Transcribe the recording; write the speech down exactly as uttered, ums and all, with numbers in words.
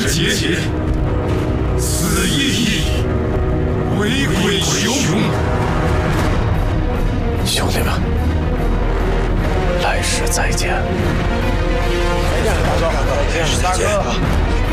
劫，死亦义，为鬼雄。 兄弟们，来世再见。 再见，大哥！再见，大哥！